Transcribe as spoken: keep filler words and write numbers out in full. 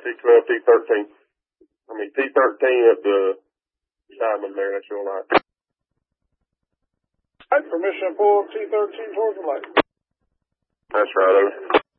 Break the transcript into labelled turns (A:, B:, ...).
A: T twelve, T thirteen. I mean, T thirteen at the diamond there, that's your light.
B: Permission to pull T thirteen towards the light.
A: That's right, over.